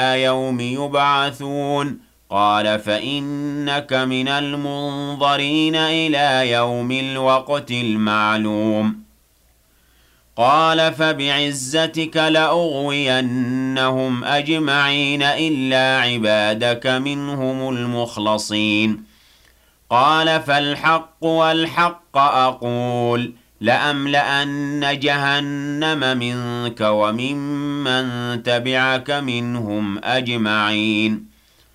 يوم يبعثون قال فإنك من المنظرين إلى يوم الوقت المعلوم قال فبعزتك لأغوينهم أجمعين إلا عبادك منهم المخلصين قال فالحق والحق أقول لأملأن جهنم منك وممن تبعك منهم أجمعين